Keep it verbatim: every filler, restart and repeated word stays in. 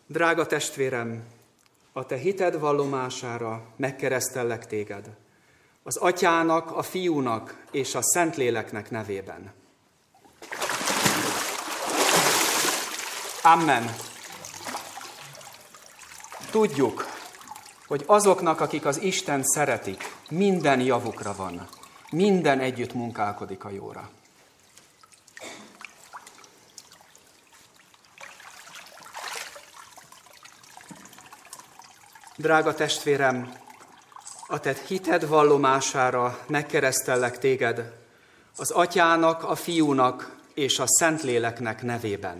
Drága testvérem, a te hited vallomására megkeresztellek téged, az Atyának, a Fiúnak és a Szentléleknek nevében. Amen. Tudjuk, hogy azoknak, akik az Isten szeretik, minden javukra van, minden együtt munkálkodik a jóra. Drága testvérem, a te hited vallomására megkeresztellek téged, az Atyának, a Fiúnak és a Szentléleknek nevében.